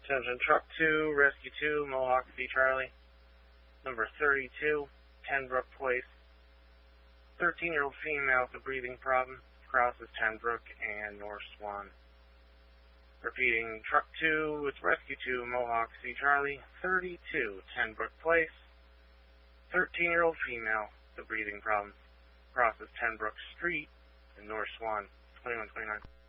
Attention Truck 2, Rescue 2, Mohawk C. Charlie. Number 32, Tenbrook Place. 13-year-old female with a breathing problem. Crosses Tenbrook and North Swan. Repeating, Truck 2 with Rescue 2, Mohawk C. Charlie. 32, Tenbrook Place. 13-year-old female with a breathing problem. Crosses Tenbrook Street in North Swan. 2129.